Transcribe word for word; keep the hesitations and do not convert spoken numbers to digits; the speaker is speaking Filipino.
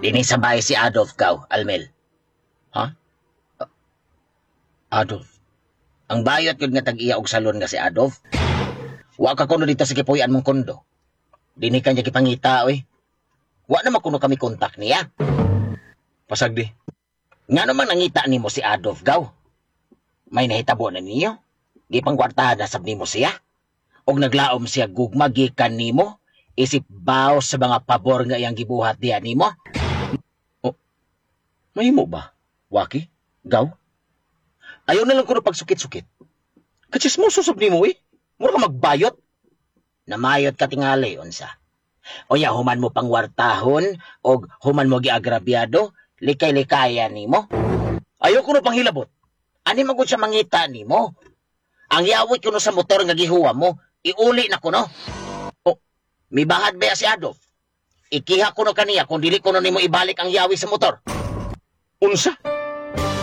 Dini sa bahay si Adolf kaw, Almel. Ha? Adolf. Ang bayot yun nga tag-iya og salon nga si Adolf. Wa ka kuno dito sa kipuyan mong kondo. Dini ka niya kipangita, oy. Wa naman kuno kami kontak niya. Pasagdi. Nga naman nangita nimo si Adolf gaw. May nahitabo na niyo. Gipang kwartahan na sab nimo siya. Og naglaom siya gugma gikan nimo. Isip baw sa mga pabor nga iyang gibuhat diha nimo. Mahimo ba? Waki? Gaw? Ayaw na lang ko na pagsukit-sukit. Kachismoso sab nimo eh. Mura ka magbayot. Namayot ka tingali, unsa. O ya, human mo pangwartahon, og human mo giagrabyado, likay-likaya nimo. Ayaw ko na panghilabot. Ani magud siya mangita nimo. Ang yawit kuno sa motor nga gihuwa mo, iuli na kuno. O, mibahad ba si Adolf? Ikiha kuno kaniya kung dili kuno nimo ibalik ang yawi sa motor. Unsa?